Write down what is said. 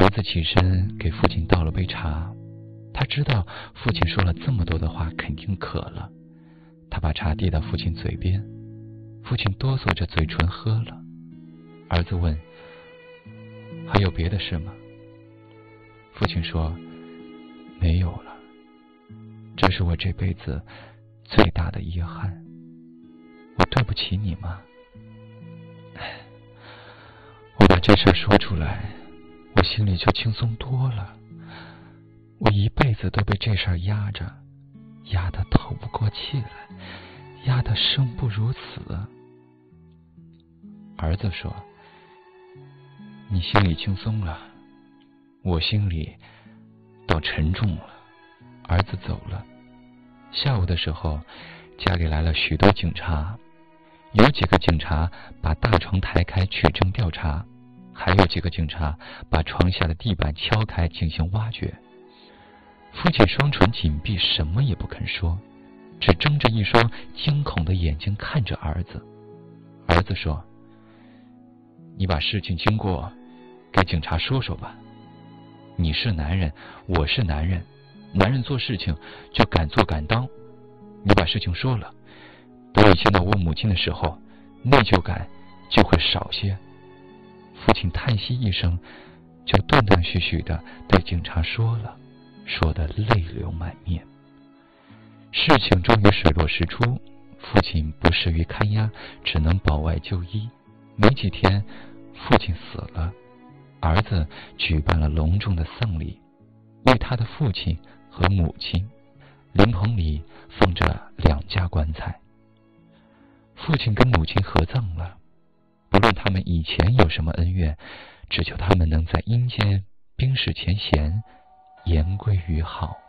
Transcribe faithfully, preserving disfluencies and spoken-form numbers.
儿子起身给父亲倒了杯茶，他知道父亲说了这么多的话肯定渴了，他把茶递到父亲嘴边，父亲哆嗦着嘴唇喝了。儿子问：还有别的事吗？父亲说：没有了，这是我这辈子最大的遗憾。我对不起你吗？我把这事说出来，我心里就轻松多了。我一辈子都被这事儿压着，压得透不过气来，压得生不如死。儿子说：你心里轻松了，我心里倒沉重了。儿子走了。下午的时候，家里来了许多警察，有几个警察把大床抬开取证调查，还有几个警察把床下的地板敲开进行挖掘。父亲双唇紧闭，什么也不肯说，只睁着一双惊恐的眼睛看着儿子。儿子说：你把事情经过给警察说说吧。你是男人，我是男人，男人做事情就敢做敢当。你把事情说了，等你见到我母亲的时候，内疚感就会少些。父亲叹息一声，就断断续续地对警察说了，说得泪流满面。事情终于水落石出，父亲不适于看押，只能保外就医。没几天，父亲死了，儿子举办了隆重的丧礼，为他的父亲和母亲。灵棚里放着两架棺材。父亲跟母亲合葬了，不论他们以前有什么恩怨，只求他们能在阴间冰释前嫌，言归于好。